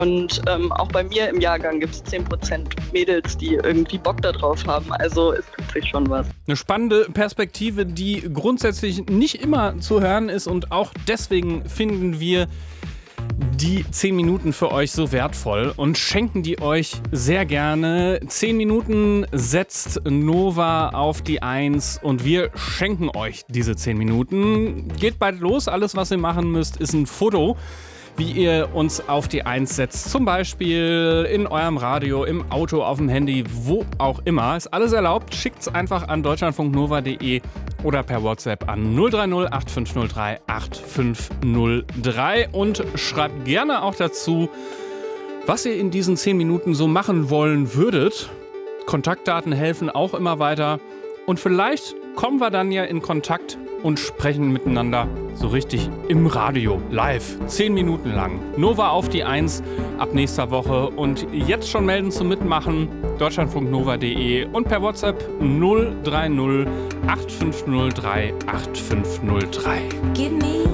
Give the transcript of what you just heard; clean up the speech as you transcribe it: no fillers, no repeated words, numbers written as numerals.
Und auch bei mir im Jahrgang gibt es 10% Mädels, die irgendwie Bock da drauf haben. Also es tut sich schon was. Eine spannende Perspektive, die grundsätzlich nicht immer zu hören ist. Und auch deswegen finden wir die 10 Minuten für euch so wertvoll und schenken die euch sehr gerne. 10 Minuten setzt Nova auf die 1 und wir schenken euch diese 10 Minuten. Geht bald los. Alles, was ihr machen müsst, ist ein Foto, wie ihr uns auf die 1 setzt. Zum Beispiel in eurem Radio, im Auto, auf dem Handy, wo auch immer. Ist alles erlaubt. Schickt's einfach an deutschlandfunknova.de oder per WhatsApp an 030 8503 8503 und schreibt gerne auch dazu, was ihr in diesen 10 Minuten so machen wollen würdet. Kontaktdaten helfen auch immer weiter. Und vielleicht kommen wir dann ja in Kontakt und sprechen miteinander so richtig im Radio, live, 10 Minuten lang. Nova auf die 1 ab nächster Woche und jetzt schon melden zum Mitmachen, deutschlandfunknova.de und per WhatsApp 030 8503 8503.